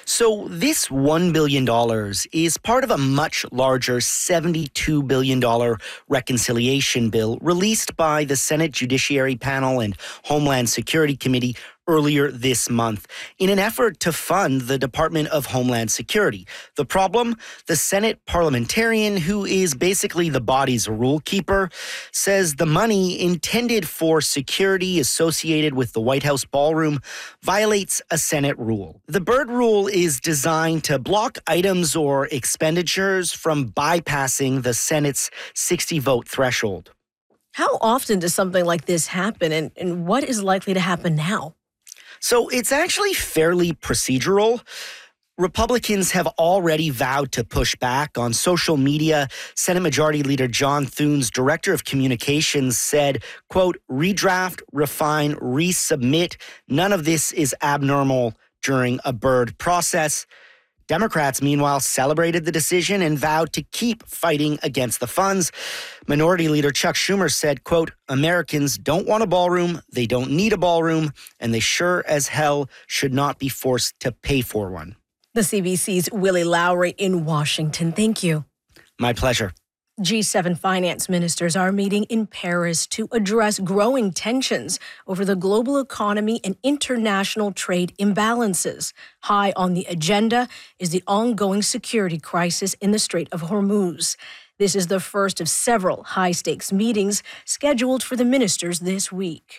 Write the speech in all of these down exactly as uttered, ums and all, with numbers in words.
So this one billion dollars is part of a much larger seventy-two billion dollars reconciliation bill released by the Senate Judiciary Panel and Homeland Security Committee earlier this month in an effort to fund the Department of Homeland Security. The problem? The Senate parliamentarian, who is basically the body's rule keeper, says the money intended for security associated with the White House ballroom violates a Senate rule. The Byrd Rule is designed to block items or expenditures from bypassing the Senate's sixty-vote threshold. How often does something like this happen, and, and what is likely to happen now? So it's actually fairly procedural. Republicans have already vowed to push back. On social media, Senate Majority Leader John Thune's Director of Communications said, quote, redraft, refine, resubmit. None of this is abnormal during a Byrd process. Democrats, meanwhile, celebrated the decision and vowed to keep fighting against the funds. Minority Leader Chuck Schumer said, quote, Americans don't want a ballroom, they don't need a ballroom, and they sure as hell should not be forced to pay for one. The C B C's Willie Lowry in Washington. Thank you. My pleasure. G seven finance ministers are meeting in Paris to address growing tensions over the global economy and international trade imbalances. High on the agenda is the ongoing security crisis in the Strait of Hormuz. This is the first of several high-stakes meetings scheduled for the ministers this week.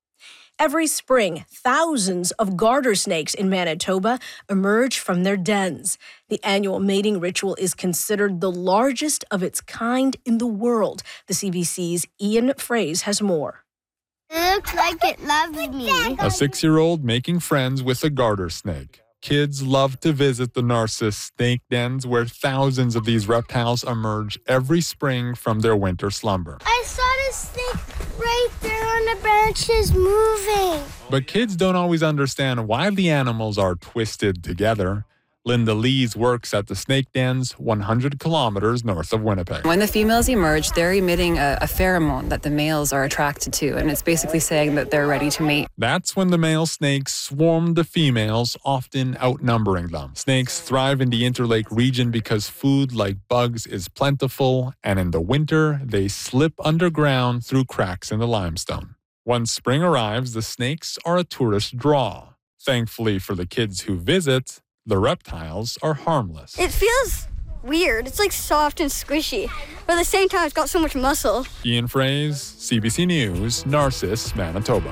Every spring, thousands of garter snakes in Manitoba emerge from their dens. The annual mating ritual is considered the largest of its kind in the world. The C B C's Ian Fraze has more. It looks like it loves me. A six-year-old making friends with a garter snake. Kids love to visit the Narcissus snake dens where thousands of these reptiles emerge every spring from their winter slumber. I saw the snake right there on the branches moving. But kids don't always understand why the animals are twisted together. Linda Lees works at the snake dens one hundred kilometers north of Winnipeg. When the females emerge, they're emitting a, a pheromone that the males are attracted to, and it's basically saying that they're ready to mate. That's when the male snakes swarm the females, often outnumbering them. Snakes thrive in the Interlake region because food like bugs is plentiful, and in the winter, they slip underground through cracks in the limestone. Once spring arrives, the snakes are a tourist draw. Thankfully for the kids who visit, the reptiles are harmless. It feels weird. It's like soft and squishy, but at the same time, it's got so much muscle. Ian Fraze, C B C News, Narcissus, Manitoba.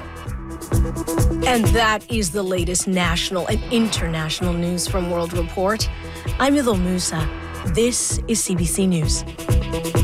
And that is the latest national and international news from World Report. I'm Idil Musa. This is C B C News.